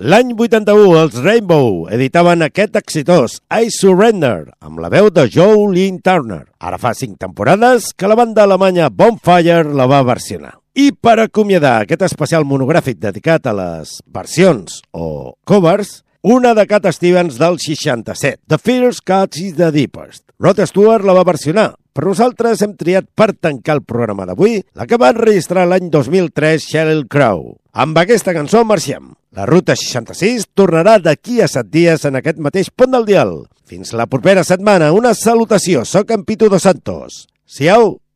L'any 81, els Rainbow editaven aquest exitós I Surrender, amb la veu de Joe Lynn Turner. Ara fa 5 temporades que la banda alemanya Bonfire la va versionar. I per acomiadar aquest especial monogràfic dedicat a les versions o covers, una de Cat Stevens del 67, The Fierce Cat is the Deepest. Rod Stewart la va versionar, però nosaltres hem triat per tancar el programa d'avui la que va enregistrar l'any 2003 Sheryl Crow. Amb aquesta cançó marxem. La Ruta 66 tornarà d'aquí a 7 dies en aquest mateix punt del dial. Fins la propera setmana, una salutació. Soc en Pitu Dos Santos. Siau!